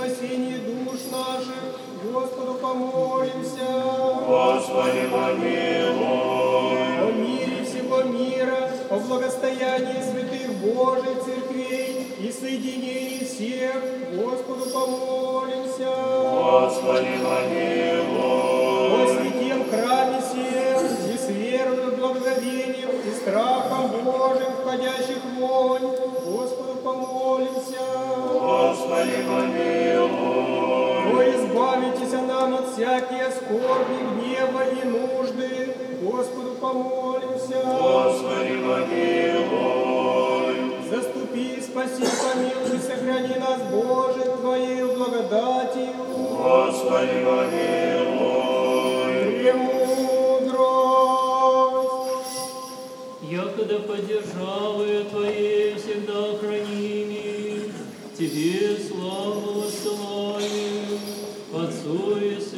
спасении душ наших, Господу помолимся. Господи, помилуй. О мире всего мира, о благостоянии святых Божьих церквей и соединении всех, Господу помолимся. Господи, помилуй. О святем храме сем, и с верою, благоговением и страхом Божьим, входящих вонь, Господу помолимся. Господи, помилуй. О, избавитесь нам от всякие скорби, гнева и нужды, Господу помолимся. Господи, помилуй. Заступи, спаси, помилуй, сохрани нас, Боже, Твоею благодатью. Господи, помилуй. Премудрость. Якогда поддержавы Твоей всегда храними, Тебе славу воссылаем, Отцу и